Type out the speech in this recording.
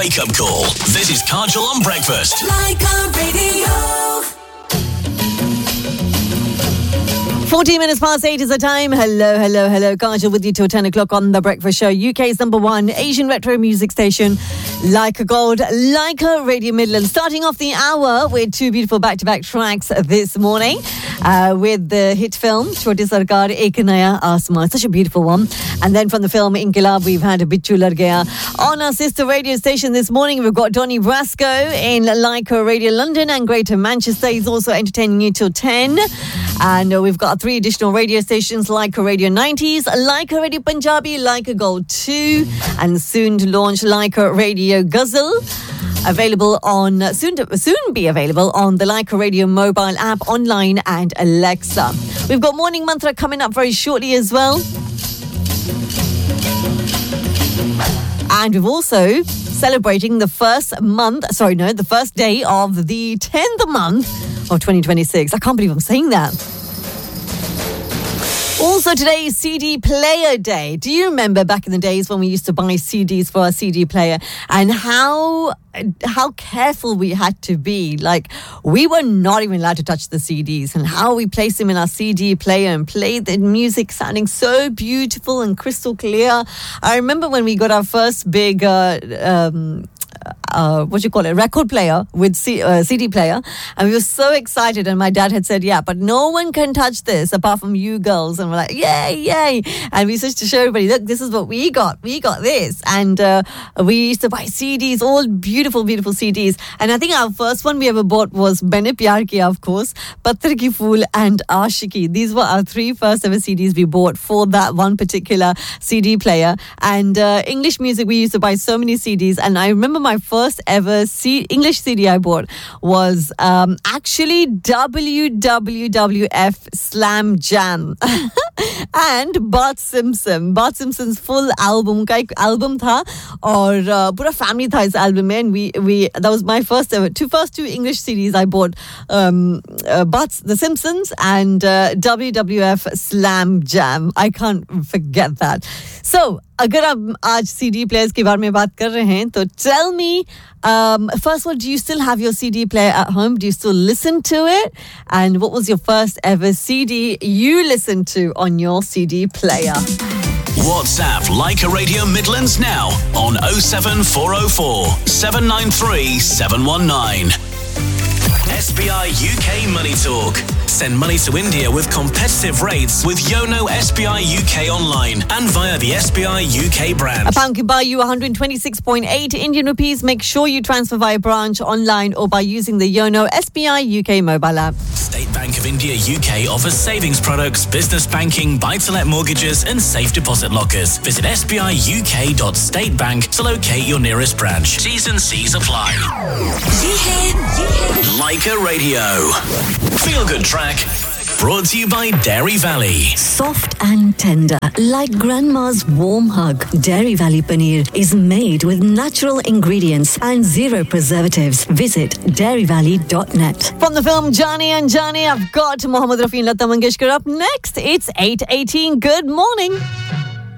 wake-up call. This is Kajal on Breakfast. Laika Radio. 14 minutes past 8 is the time. Hello. Kajal with you till 10 o'clock on The Breakfast Show. UK's number one Asian retro music station. Laika Gold, Laika Radio Midlands. Starting off the hour with two beautiful back-to-back tracks this morning. With the hit film, Choti Sarkar Ek Naya Aasmaan. Such a beautiful one. And then from the film Inqilab, we've had Bichu Lar Gaya. On our sister radio station this morning, we've got Donny Brasco in Laika Radio London and Greater Manchester. He's also entertaining you till 10. And we've got 3 additional radio stations, Laika Radio 90s, Laika Radio Punjabi, Laika Gold 2, and soon to launch Laika Radio Ghazal. Available on soon be available on the Laika Radio mobile app, online and Alexa. We've got Morning Mantra coming up very shortly as well. And we've also celebrating the first day of the 10th month of 2026. I can't believe I'm saying that. Also, today is CD Player Day. Do you remember back in the days when we used to buy CDs for our CD player and how careful we had to be? Like, we were not even allowed to touch the CDs, and how we placed them in our CD player and played the music sounding so beautiful and crystal clear. I remember when we got our first big record player with CD player, and we were so excited, and my dad had said, yeah, but no one can touch this apart from you girls, and we're like, yay, and we used to show everybody, look, this is what we got this, and we used to buy CDs, all beautiful CDs, and I think our first one we ever bought was Maine Pyar Kiya, of course, Patthar Ki Phool and Aashiki. These were our 3 first ever CDs we bought for that one particular CD player. And English music, we used to buy so many CDs, and I remember my first ever English CD I bought was actually WWF Slam Jam and Bart Simpson's full album का एक album था और पूरा family था इस album में, and we that was my first ever two English CDs I bought, The Simpsons and WWF Slam Jam. I can't forget that. So अगर आप आज CD players के बारे में बात कर रहे हैं, तो tell me, first of all, do you still have your CD player at home? Do you still listen to it? And what was your first ever CD you listened to on your CD player? WhatsApp Laika Radio Midlands now on 07404 793 719. SBI UK Money Talk. Send money to India with competitive rates with Yono SBI UK online and via the SBI UK brand. A pound can buy you 126.8 Indian rupees. Make sure you transfer via branch, online or by using the Yono SBI UK mobile app. State Bank of India UK offers savings products, business banking, buy-to-let mortgages and safe deposit lockers. Visit sbiuk.statebank to locate your nearest branch. T's and C's apply. Laika Radio. Feel good track. Brought to you by Dairy Valley. Soft and tender, like grandma's warm hug. Dairy Valley Paneer is made with natural ingredients and 0 preservatives. Visit dairyvalley.net. From the film Johnny and Johnny, I've got Mohammed Rafi and Lata Mangeshkar up next. It's 8:18. Good morning.